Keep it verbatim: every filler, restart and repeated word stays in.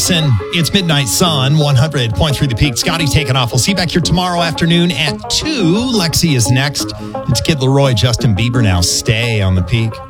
Listen, it's Midnight Sun, one hundred point three The Peak. Scotty taking off. We'll see you back here tomorrow afternoon at two. Lexi is next. It's Kid Leroy, Justin Bieber now. Stay on The Peak.